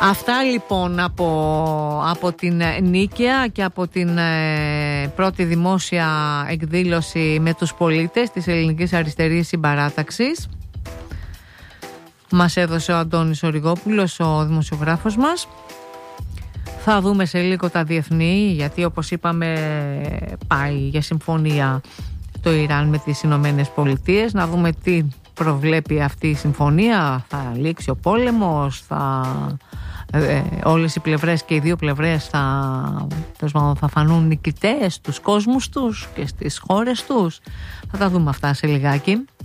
Αυτά λοιπόν από την Νίκαια και από την πρώτη δημόσια εκδήλωση με τους πολίτες της Ελληνικής Αριστερής Συμπαράταξης. Μας έδωσε ο Αντώνης Οριγόπουλος, ο δημοσιογράφος μας. Θα δούμε σε λίγο τα διεθνή, γιατί όπως είπαμε πάει για συμφωνία το Ιράν με τις Ηνωμένες Πολιτείες. Να δούμε τι προβλέπει αυτή η συμφωνία. Θα λήξει ο πόλεμος, όλες οι πλευρές και οι δύο πλευρές θα φανούν νικητές στους κόσμους τους και στις χώρες τους. Θα τα δούμε αυτά σε λιγάκι.